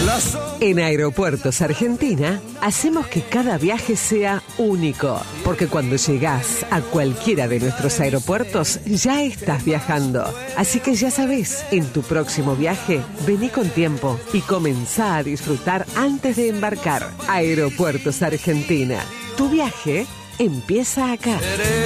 En Aeropuertos Argentina hacemos que cada viaje sea único, porque cuando llegás a cualquiera de nuestros aeropuertos ya estás viajando. Así que ya sabés, en tu próximo viaje, vení con tiempo y comenzá a disfrutar antes de embarcar. Aeropuertos Argentina. Tu viaje empieza acá.